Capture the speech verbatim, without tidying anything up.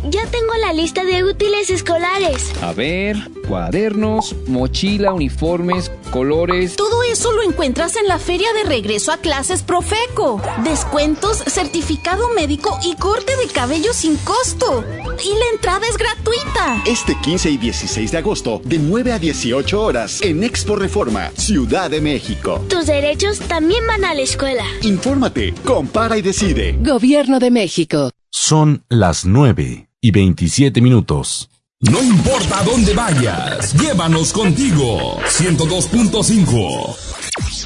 Ya tengo la lista de útiles escolares. A ver, cuadernos, mochila, uniformes, colores. Todo eso lo encuentras en la feria de regreso a clases Profeco. Descuentos, certificado médico y corte de cabello sin costo. Y la entrada es gratuita. Este quince y dieciséis de agosto, de nueve a dieciocho horas, en Expo Reforma, Ciudad de México. Tus derechos también van a la escuela. Infórmate, compara y decide. Gobierno de México. Son las nueve y veintisiete minutos. No importa dónde vayas, llévanos contigo. ciento dos punto cinco.